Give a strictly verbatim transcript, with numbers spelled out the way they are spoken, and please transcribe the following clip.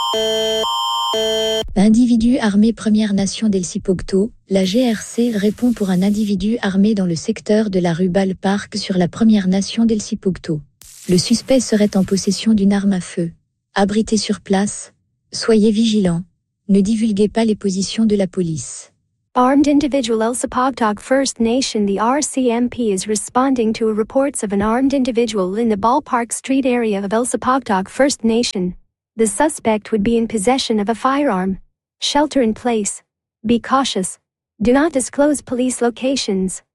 Individu armé Première Nation d'El Sipogto, la G R C répond pour un individu armé dans le secteur de la rue Ball Park sur la Première Nation d'El Sipogto. Le suspect serait en possession d'une arme à feu. Abritez sur place. Soyez vigilants. Ne divulguez pas les positions de la police. Armed individual El Sipogtog First Nation. The R C M P is responding to reports of an armed individual in the Ballpark Street area of El Sipogtog First Nation. The suspect would be in possession of a firearm. Shelter in place. Be cautious. Do not disclose police locations.